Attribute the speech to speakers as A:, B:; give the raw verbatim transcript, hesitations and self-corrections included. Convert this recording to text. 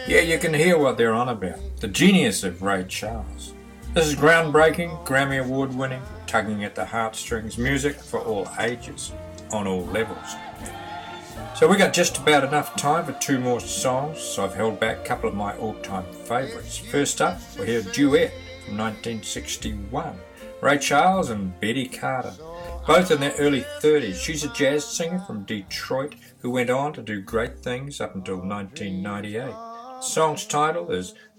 A: Yeah, you can hear what they're on about. The genius of Ray Charles. This is groundbreaking, Grammy Award winning, tugging at the heartstrings music for all ages, on all levels. So we got just about enough time for two more songs, so I've held back a couple of my all-time favourites. First up, we hear a duet from nineteen sixty-one, Ray Charles and Betty Carter. Both in their early thirties. She's a jazz singer from Detroit who went on to do great things up until nineteen ninety-eight. The song's title is